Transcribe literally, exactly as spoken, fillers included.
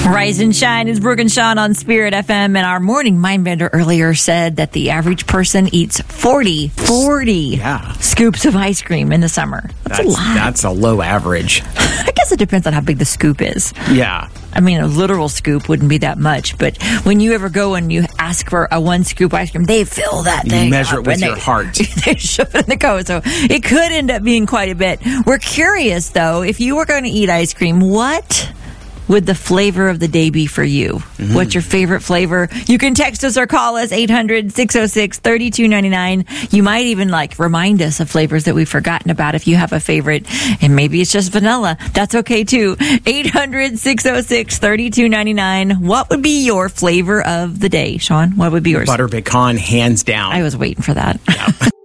Rise and shine is Brooke and Sean on Spirit F M, and our morning mind bender earlier said that the average person eats forty, forty yeah. scoops of ice cream in the summer. That's, That's a lot. That's a low average. I guess it depends on how big the scoop is. Yeah. I mean, a literal scoop wouldn't be that much, but when you ever go and you ask for a one scoop ice cream, they fill that You thing measure up it with and your they, heart. They shove it in the cone, so it could end up being quite a bit. We're curious, though, if you were going to eat ice cream, what would the flavor of the day be for you? Mm-hmm. What's your favorite flavor? You can text us or call us eight hundred, six oh six, three two nine nine. You might even like remind us of flavors that we've forgotten about if you have a favorite, and maybe it's just vanilla. That's okay too. eight hundred, six oh six, three two nine nine. What would be your flavor of the day, Sean? What would be yours? Butter pecan, hands down. I was waiting for that. Yeah.